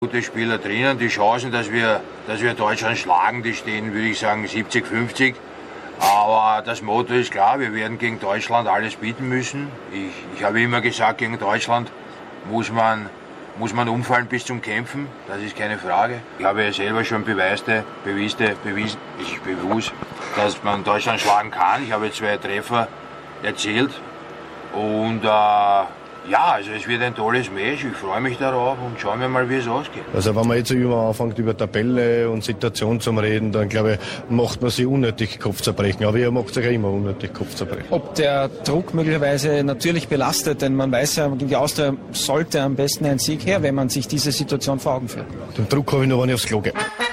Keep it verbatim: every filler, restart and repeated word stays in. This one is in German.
Gute Spieler drinnen. Die Chancen, dass wir, dass wir Deutschland schlagen, die stehen, würde ich sagen, siebzig fünfzig. Aber das Motto ist klar, wir werden gegen Deutschland alles bieten müssen. Ich, ich habe immer gesagt, gegen Deutschland muss man, muss man umfallen bis zum Kämpfen. Das ist keine Frage. Ich habe ja selber schon Beweiste, Bewieste, bewiesen, ich bewusst, dass man Deutschland schlagen kann. Ich habe zwei Treffer erzielt. Und äh, ja, also es wird ein tolles Match. Ich freue mich darauf und schauen wir mal, wie es ausgeht. Also wenn man jetzt immer anfängt über Tabelle und Situation zu reden, dann glaube ich, macht man sich unnötig Kopfzerbrechen. Aber ihr macht sich ja immer unnötig Kopfzerbrechen. Ob der Druck möglicherweise natürlich belastet, denn man weiß ja, die Austria sollte am besten ein Sieg her, wenn man sich diese Situation vor Augen führt. Den Druck habe ich noch, wenn ich aufs Klo gehe.